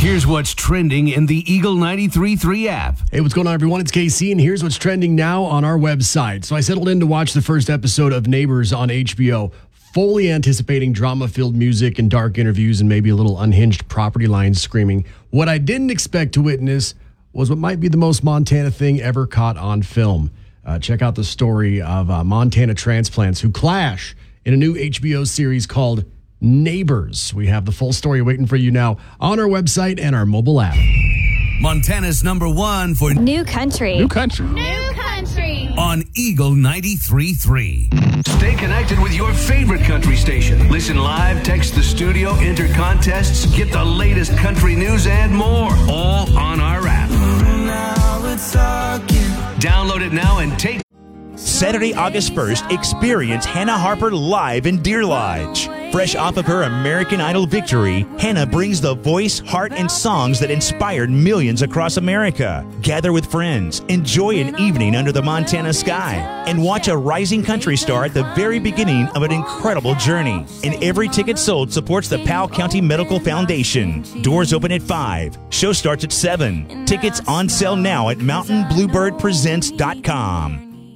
Here's what's trending in the Eagle 93.3 app. Hey, what's going on, everyone? It's KC, and here's what's trending now on our website. So I settled in to watch the first episode of Neighbors on HBO, fully anticipating drama-filled music and dark interviews and maybe a little unhinged property lines screaming. What I didn't expect to witness was what might be the most Montana thing ever caught on film. Check out the story of Montana transplants who clash in a new HBO series called Neighbors. We have the full story waiting for you now on our website and our mobile app. Montana's #1 for New country. New country. New country. on Eagle 93.3. Stay connected with your favorite country station. Listen live, text the studio, enter contests, get the latest country news and more, all on our app. Download it now and take Saturday, August 1st, experience Hannah Harper live in Deer Lodge. Fresh off of her American Idol victory, Hannah brings the voice, heart, and songs that inspired millions across America. Gather with friends, enjoy an evening under the Montana sky, and watch a rising country star at the very beginning of an incredible journey. And every ticket sold supports the Powell County Medical Foundation. Doors open at 5. Show starts at 7. Tickets on sale now at mountainbluebirdpresents.com.